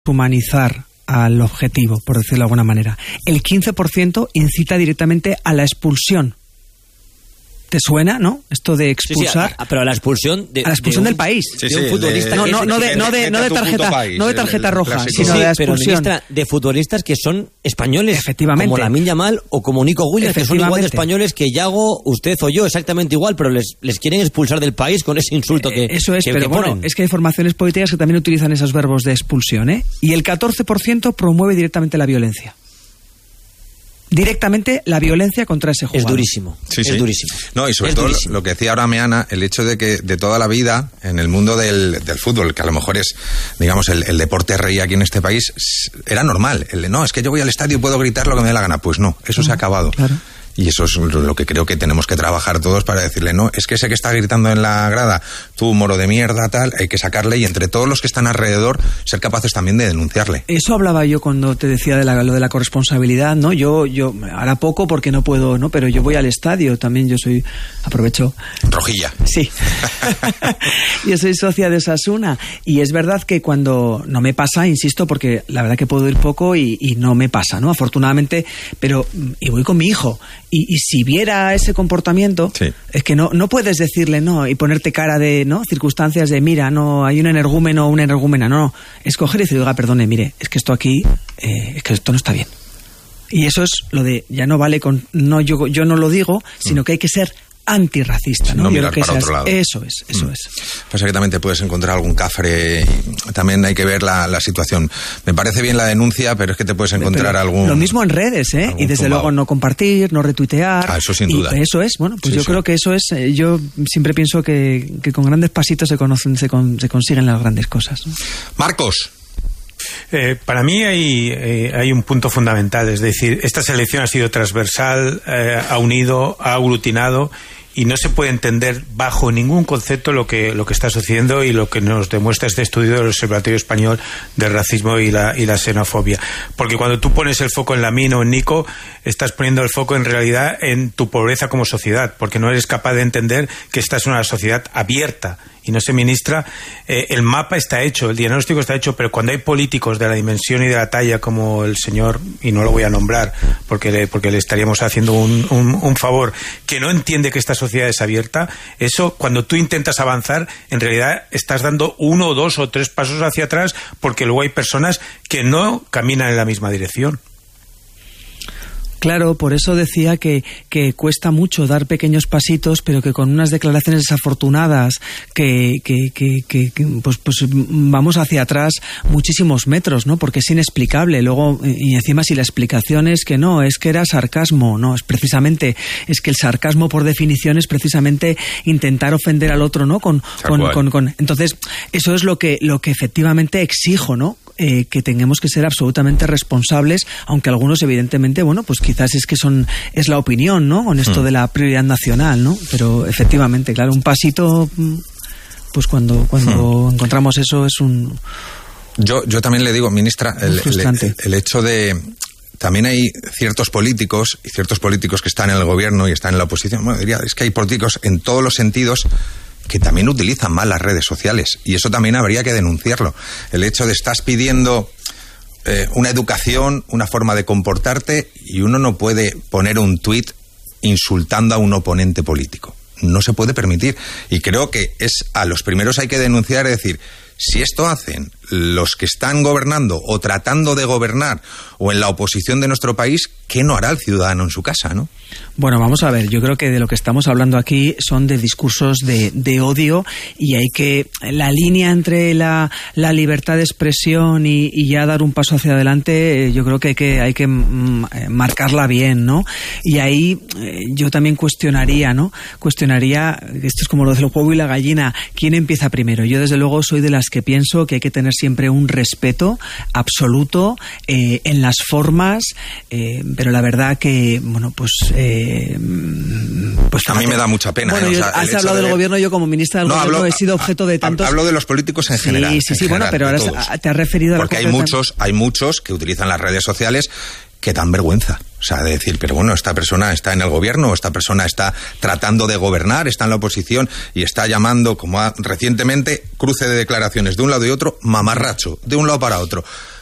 humanizar al objetivo, por decirlo de alguna manera. El 15% incita directamente a la expulsión. ¿Te suena, no? Esto de expulsar. Sí, pero a la expulsión del país. De un futbolista. No de tarjeta roja, sino de la expulsión. Pero, ministra, de futbolistas que son españoles. Efectivamente. Como Lamine Yamal o como Nico Williams, que son igual de españoles que Yago, usted o yo, exactamente igual, pero les quieren expulsar del país con ese insulto que eso es, que, pero que bueno, ponen. es que hay formaciones políticas que también utilizan esos verbos de expulsión, ¿eh? Y el 14% promueve directamente la violencia. Directamente la violencia contra ese jugador. Es durísimo. Sí. Es durísimo. No, y sobre todo lo que decía ahora Meana, el hecho de que de toda la vida en el mundo del fútbol, que a lo mejor es, digamos, el deporte rey aquí en este país, era normal. No, es que yo voy al estadio y puedo gritar lo que me dé la gana. Pues no, eso se ha acabado. Claro. Y eso es lo que creo que tenemos que trabajar todos para decirle, no, es que ese que está gritando en la grada, tú moro de mierda, tal, hay que sacarle y entre todos los que están alrededor ser capaces también de denunciarle. Eso hablaba yo cuando te decía de lo de la corresponsabilidad, ¿no? Yo ahora poco porque no puedo, ¿no? Pero yo voy al estadio también, aprovecho. Rojilla. Sí. Yo soy socia de Osasuna y es verdad que cuando no me pasa, insisto, porque la verdad que puedo ir poco y no me pasa, ¿no? Afortunadamente, pero y voy con mi hijo. Y si viera ese comportamiento, sí. Es que no puedes decirle no y ponerte cara de no circunstancias de mira, no hay un energúmeno o una energúmena, no. Es coger y decir, oiga, perdone, mire, es que esto aquí, es que esto no está bien. Y eso es lo de, ya no vale con, no yo no lo digo, sino que hay que ser antirracista, ¿no? No mirar para otro lado. Eso es. Pasa que también te puedes encontrar algún cafre, también hay que ver la situación. Me parece bien la denuncia, pero es que te puedes encontrar algún... Lo mismo en redes, ¿eh? Y desde luego no compartir, no retuitear. Eso sin duda. Eso es, bueno, pues sí, yo creo que eso es, yo siempre pienso que con grandes pasitos se consiguen las grandes cosas, ¿no? Marcos. Para mí hay un punto fundamental, es decir, esta selección ha sido transversal, ha unido, ha aglutinado y no se puede entender bajo ningún concepto lo que está sucediendo y lo que nos demuestra este estudio del Observatorio Español del Racismo y la xenofobia. Porque cuando tú pones el foco en Lamine o en Nico, estás poniendo el foco en realidad en tu pobreza como sociedad, porque no eres capaz de entender que esta es una sociedad abierta y no se ministra. El mapa está hecho, el diagnóstico está hecho, pero cuando hay políticos de la dimensión y de la talla como el señor, y no lo voy a nombrar porque le estaríamos haciendo un favor, que no entiende que esta sociedad es abierta, eso cuando tú intentas avanzar en realidad estás dando 1, 2 o 3 pasos hacia atrás, porque luego hay personas que no caminan en la misma dirección. Claro, por eso decía que cuesta mucho dar pequeños pasitos, pero que con unas declaraciones desafortunadas que pues vamos hacia atrás muchísimos metros, ¿no? Porque es inexplicable. Luego, y encima si la explicación es que no, es que era sarcasmo, no, es que el sarcasmo por definición es precisamente intentar ofender al otro, ¿no? Entonces, eso es lo que efectivamente exijo, ¿no? Que tengamos que ser absolutamente responsables, aunque algunos evidentemente, bueno, pues quizás es la opinión, ¿no? Con esto de la prioridad nacional, ¿no? Pero efectivamente, claro, un pasito, pues cuando encontramos eso es un... Yo también le digo, ministra, el hecho de... También hay ciertos políticos que están en el gobierno y están en la oposición. Bueno, diría, es que hay políticos en todos los sentidos que también utilizan mal las redes sociales y eso también habría que denunciarlo. El hecho de estás pidiendo una educación, una forma de comportarte y uno no puede poner un tuit insultando a un oponente político. No se puede permitir y creo que a los primeros hay que denunciar, es decir, si esto hacen los que están gobernando o tratando de gobernar o en la oposición de nuestro país, ¿qué no hará el ciudadano en su casa, no? Bueno, vamos a ver, yo creo que de lo que estamos hablando aquí son de discursos de odio y hay que, la línea entre la libertad de expresión y ya dar un paso hacia adelante, yo creo que hay que marcarla bien, ¿no? Y ahí yo también cuestionaría, esto es como lo del huevo y la gallina, ¿quién empieza primero? Yo desde luego soy de las que pienso que hay que tener siempre un respeto absoluto en las formas, pero la verdad que, bueno, pues a mí me da mucha pena. Bueno, has hablado del gobierno, yo como ministra del gobierno he sido objeto de tantos... Hablo de los políticos en general. Sí, bueno, pero ahora te has referido a la... Porque hay muchos que utilizan las redes sociales que dan vergüenza. O sea, de decir, pero bueno, esta persona está en el gobierno, esta persona está tratando de gobernar, está en la oposición y está llamando, como recientemente, cruce de declaraciones de un lado y otro, mamarracho, de un lado para otro.